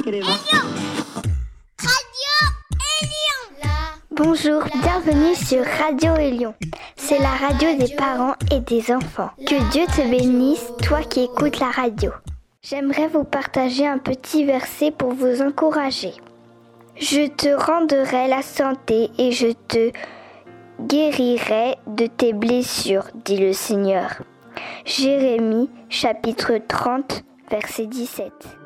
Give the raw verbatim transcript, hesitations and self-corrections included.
Bonjour, bienvenue sur Radio Élion. C'est la radio des parents et des enfants. Que Dieu te bénisse, toi qui écoutes la radio. J'aimerais vous partager un petit verset pour vous encourager. Je te rendrai la santé et je te guérirai de tes blessures, dit le Seigneur. Jérémie, chapitre trente, verset dix-sept.